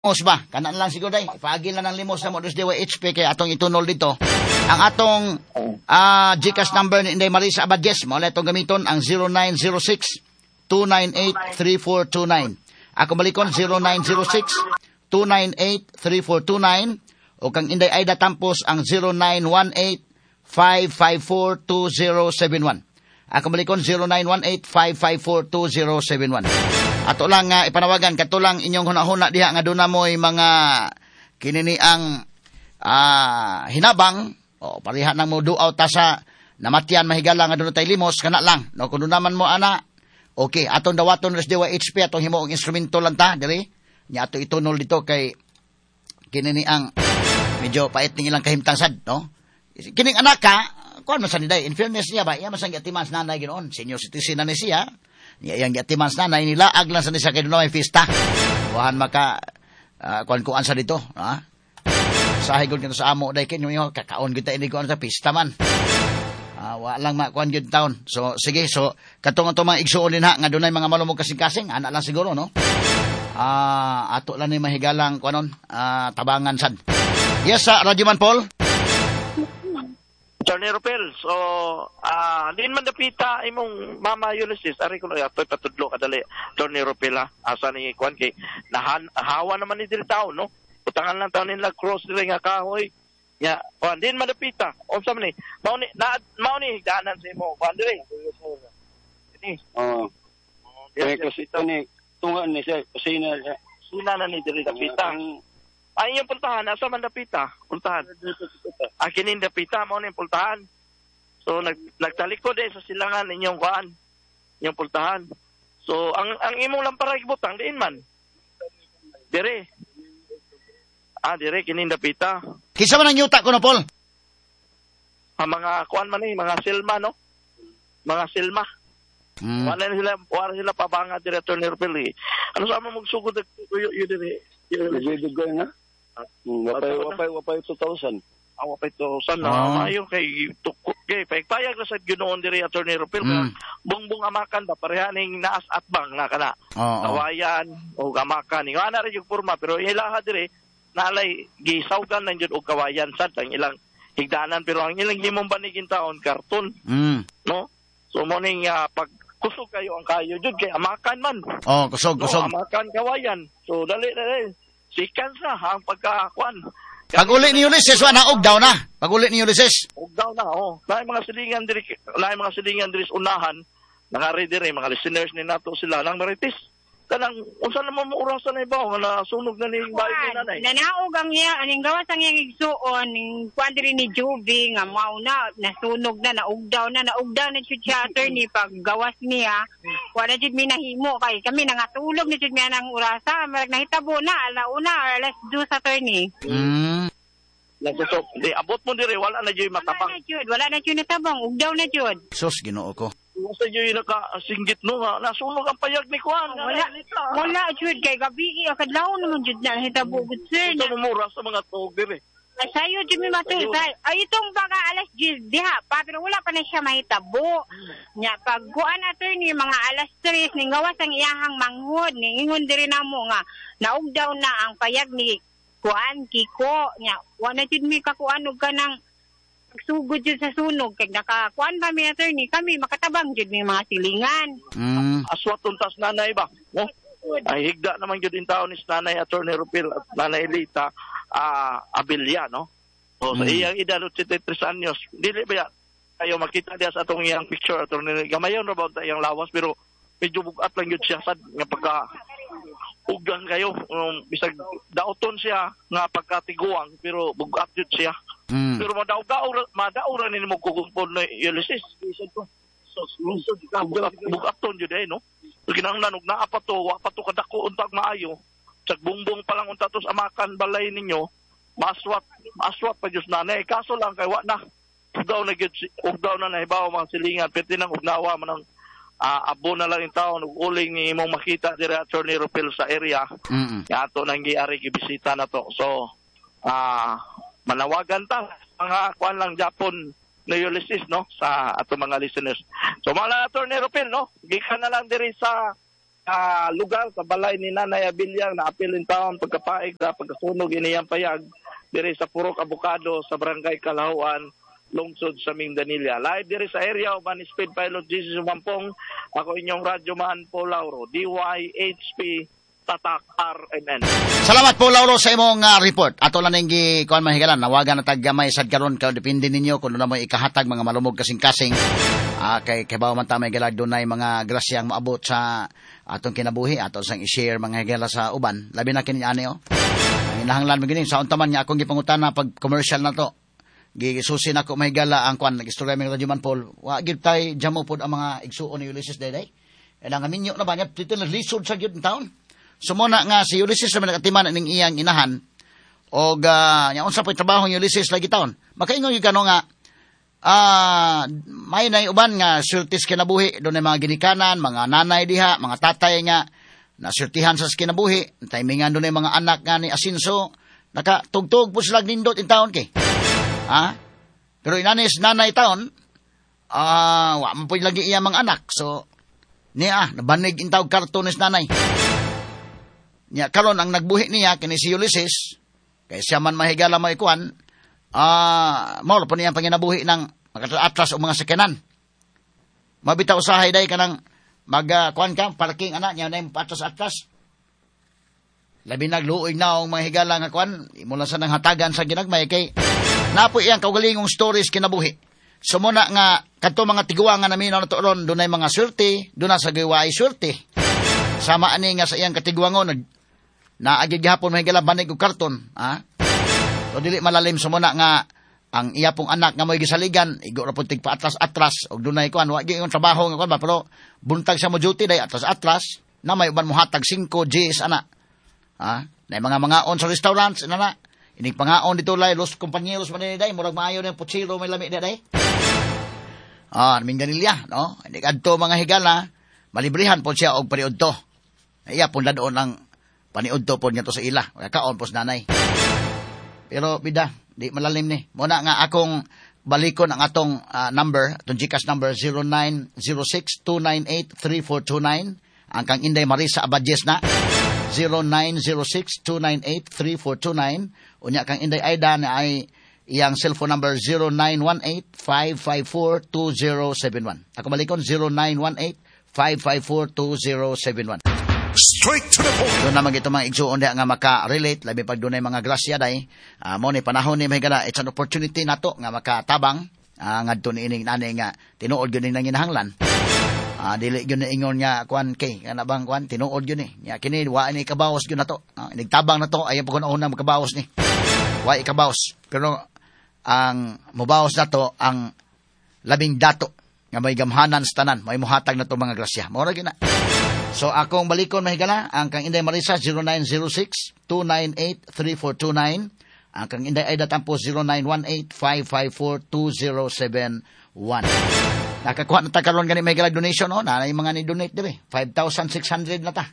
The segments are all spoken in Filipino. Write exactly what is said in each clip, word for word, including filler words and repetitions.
limos ba? Kanan lang siguro day. Paagil na ng limos na mo dos dewa H P kay atong itunol dito. Ang atong uh, Gcash number ni Inday Marisa Abadjes mo na itong gamiton ang zero nine zero six two nine eight three four two nine. Ako balikon zero nine zero six two nine eight three four two nine o kang Inday Aida Tampos ang zero nine one eight five five four two zero seven one. Ako balikon zero nine one eight five five four two zero seven one. Ato lang nga uh, ipanawagan katulang inyong hunahuna diha nga duna mo'y mga kinini ang uh, hinabang o pariha nang mo duaw ta sa namatyan mahigala nga dunay limos kana lang no kun naman mo ana okay atong dawaton res dewa H P atong himo og instrumento lang ta dili nya ato itunol dito kay kinini ang medyo pait ning ilang kahimtang sad no kining anak ka kuan man sa niday in fairness niya ba iya masang gatiman sa nanay ginoon senior citizen na ni siya niya yang gatiman sa nanay nila aglan sa ni sa kay dunay fiesta wahan maka uh, kuan kuan sa dito ha sahay gud kita sa amo day kin yo kakaon kita ini kuan sa pista man uh, wa lang ma kuan gyud taon so sige so katong ato mga igsuon din ha nga dunay mga malumog kasing-kasing ana lang siguro no ah uh, ato lang ni mahigalang kuanon uh, tabangan sad yes sa uh, Radyo Man Paul Attorney Ropel, so ah uh, din man dapita imong Mama Ulysses ari ko na atoy patudlo kadali Attorney Ropel asa ni kuan kay nahan hawa naman ni diri tawo no utangan lang taon nila cross diri nga kahoy nya kuan din man dapita unsa man ni mao ni na, mao ni higdanan sa imo kuan diri ini oh kaya kasi ito ni tungan ni siya kusina siya sina na ni diri dapita ay yung puntahan asa man dapita puntahan akinin dapita mo ni pultahan. So nag nagtalikod eh sa silangan ninyong kuan, inyong pultahan. So ang ang imong lamparag butang diin man. Dire. Ah, dire kinin dapita. Kinsa man ang yuta ko no Paul? Ang mga kuan man ni, mga silma no. Mga silma. Mm. Wala na sila, wala sila pabanga dire Attorney Ropel. Ano sa mo magsugod yu yu dire. Nagigigay nga. Wapay wapay wapay two thousand. Awa pa ito san na mayo kay tukot kay payag na sa Ginoon diri Attorney Ropel mm. bungbong amakan ba pareha ning naas at bang na kana oh, kawayan o amakan ni ana ra yung porma pero ilaha diri nalay gisawgan nan jud og kawayan sad ang ilang higdanan pero ang ilang himong banigin taon karton mm. no so mo ning uh, pag kusog kayo ang kayo jud kay amakan man oh kusog kusog no, amakan kawayan so dali dali sikan sa ang pagkakuan. Pag-uli ni Ulysses, wa na og daw na. Pag-uli ni Ulysses. Og daw na, oh. Lain mga silingan diri, lain mga silingan diri unahan, nakari diri mga listeners ni nato sila nang maritis. Kanang unsa naman mo orasan na ibaw nga nasunog na ning bahay ni nanay. Nanaog ang iya aning gawas ang iyang igsuon ning kuan diri ni Juby nga mao na nasunog na naugdaw na naugdaw na jud siya attorney pag gawas niya. Wala jud mi nahimo kay kami nangatulog ni jud mi nang orasa marag nahitabo na alauna or alas dos attorney. Mm. Nagsusok, di abot mo diri wala na jud matapang. Wala na jud, wala na jud natabang, ugdaw na jud. Sus Ginoo ko. Sa jud nakasinggit no nga nasunog ang payag ni kuan. Wala wala jud kay gabi kadlaw naman jud na hitabo gud sir. Sa mumura sa mga tuog diri. Sayo jud mi matul say. Ay itong baga alas diyes diha pa pero wala pa na siya mahitabo. Nya pag kuan attorney mga alas tres ning gawas ang iyahang manghod ning ingon diri namo nga naugdaw na ang payag ni kuan Kiko nya wala jud mi kakuan og kanang sugod jud sa sunog kay nakakuan pa mi attorney kami makatabang jud mi mga silingan. Mm. Aswat tuntas nanay ba? No? Ay higda naman jud in taon ni nanay Attorney Ropel at nanay Lita uh, Abilia no. So sa mm. iyang edad eighty-three anyos dili ba kayo makita dia sa atong iyang picture attorney gamayon ra ba iyang lawas pero medyo bugat lang yun siya sad nga pagka ugang kayo um, bisag daoton siya nga pagkatiguang pero bugat yun siya mm. pero madaog-daog madaog ra nimo kukumpon na Ulysses isod ko so so bugaton yun eh no so kinahanglan og naa pa to wa pa to kadako untag maayo sag bungbong pa lang unta tos amakan balay ninyo maswat maswat pa jud nanay kaso lang kay wa na ugdaw na gyud ugdaw na nahibaw mga silingan piti nang ugnawa man ang Uh, abo na lang yung taon, uling ni mong makita diri Attorney Ropel sa area. Mm-hmm. Kaya ito nang giari gibisita na to. So, uh, manawagan ta, mga kuan lang Japon na Ulysses, no? Sa ato mga listeners. So, mga Attorney Ropel, no? Gikan na lang diri sa ah, lugar sa balay ni Nanay Abiliang na apil in town pagkapaig sa pagkasunog iniyang payag diri sa Purok Abukado sa Barangay Kalahuan, lungsod sa Mindanilla. Live diri sa area of an Speed Pilot Jesus Mampong. Ako inyong radyoman Paul Lauro, D Y H P Tatak R M N. Salamat po Lauro sa imong uh, report. Ato lang ning kuan mahigalan nawagan na taggamay sad karon kay depende ninyo kung ano mo ikahatag mga malumog kasing-kasing. Ah, kay kay bawo man ta may galag dunay mga grasyang maabot sa atong kinabuhi ato sang i-share mga higala sa uban. Labi na kini ani oh. Ang inahanglan mo gini sa unta man nga akong gipangutana pag commercial na to. Gisusin ako mahigala ang kuan nagistorya mi radyo man Paul. Wa gid tay jamo pod ang mga igsuon ni Ulysses Dayday. E ang aminyo na ba niya dito na lisod sa gyud taon. Sumuna nga si Ulysses naman nakatiman ning iyang inahan og uh, nya unsa po'y trabaho ni Ulysses lagi taon. Makaingon gyud kano nga ah may nay uban nga sultis kinabuhi dunay mga ginikanan, mga nanay diha, mga tatay nga nasultihan sa kinabuhi, timingan dunay mga anak nga ni Asinso, nakatugtog po sila nindot in taon kay. Ha? Pero inanis nanay taon ah wa man po'y lagi iya mga anak. So niya nabanig in taog kartones nanay. Nya karon ang nagbuhi niya kini si Ulysses kay siya man mahigala may kuan ah uh, mao po niya panginabuhi ng makatras o mga sakyanan. Mabitaw usahay day kanang mag uh, kuan ka parking ana nya nay patras-atras. Labi nagluoy na ang mga higala nga kuan mula sa nang hatagan sa ginagmay kay napo iyang kaugalingong stories kinabuhi. Sumuna nga kadto mga tiguangan namin na to ron dunay mga swerte, dunay sa giway swerte. Sama ani nga sa iyang katiguangon na agi gihapon may gala banig og karton, ha? So dili malalim sumuna nga ang iya pong anak nga mo'y gisaligan, igo ra pud tig paatras-atras og dunay kuan wa gyud trabaho nga kuan ba pero buntag sa mo duty day atras-atras na may uban mo hatag five Gs ana. Ha? Na mga mga on sa restaurants ana na. Ining pangaon dito lay los compañeros man day murag maayo ng putsiro may lami day. Ah, Mindanilla, no? Hindi kadto mga higala, malibrihan po siya og paniudto. Iya pun dadoon ang paniudto po niya to sa ila. Kaon po sa nanay. Pero bida, di malalim ni. Muna nga akong balikon ang atong uh, number, atong GCash number zero nine zero six two nine eight three four two nine. Ang kang Inday Marisa Abadjes na zero nine zero six two nine eight three four two nine. Unya kang Inday Aida na ay iyang cellphone number zero nine one eight five five four two zero seven one. Ako balikon zero nine one eight five five four two zero seven one. Straight to the point. Doon naman ito mga igsuon nga maka-relate, labi pag doon ay mga grasya day, uh, mo ni panahon ni mahigala, it's an opportunity nato nga makatabang, uh, ngadto ni ining nanay nga, tinuod yun nang ginahanglan. Uh, dili yun na ingon nga, kuan kay, kana bang kuan, tinuod yun eh. Nga kini, wa ni kabawas yun na to. Uh, nagtabang na to, ayaw pa kung nauna magkabawas ni. Wa ikabawas. Pero, ang mubawas na to, ang labing dato, nga may gamhanan sa tanan, may muhatag na to mga grasya. Mora gina. So, akong balikon mahigala, ang kang Inday Marisa, zero nine zero six two nine eight three four two nine. Ang kang Inday Aida Tampo, zero nine one eight five five four two zero seven one. Nakakuha na ta karon gani mahigala donation, no? Na yung mga ni-donate, diba? five thousand six hundred na ta.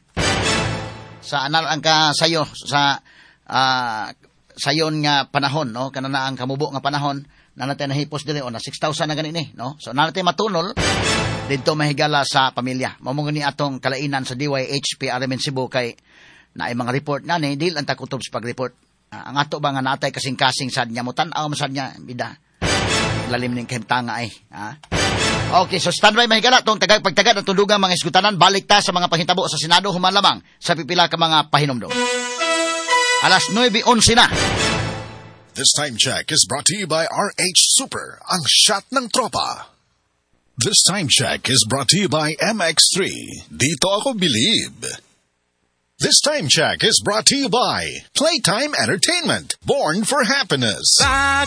Sa anal ang ka sayo, sa uh, sayon nga panahon, no? Kanana ang kamubo nga panahon, na natin nahipos dire, o na six thousand na ganini, no? So, na natin matunol, dito mahigala sa pamilya. Mamong ni atong kalainan sa D Y H P R M N Cebu kay na ay mga report na ni dil ang takutob sa pag-report. Uh, ang ato ba nga natay kasing-kasing sad niya mo tan-aw sad niya bida. Lalim ning kahimtanga ay, ha? Okay, so standby mahigala tong tagay pagtagad ang tundugang mga iskutanan balik ta sa mga pahitabo sa Senado human lamang sa pipila ka mga pahinomdom. Alas nine eleven na. This time check is brought to you by R H Super, ang shot ng tropa. This time check is brought to you by M X three. Dito ako believe. This time check is brought to you by Playtime Entertainment, born for happiness.